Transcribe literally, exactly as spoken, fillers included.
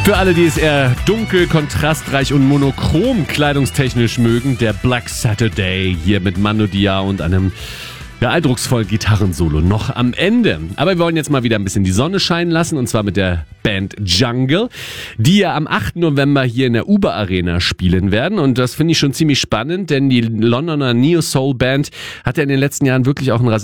Für alle, die es eher dunkel, kontrastreich und monochrom kleidungstechnisch mögen, der Black Saturday hier mit Mando Diao und einem ja, eindrucksvollen Gitarrensolo noch am Ende. Aber wir wollen jetzt mal wieder ein bisschen die Sonne scheinen lassen, und zwar mit der Band Jungle, die ja am achten November hier in der Uber Arena spielen werden. Und das finde ich schon ziemlich spannend, denn die Londoner Neo Soul Band hat ja in den letzten Jahren wirklich auch einen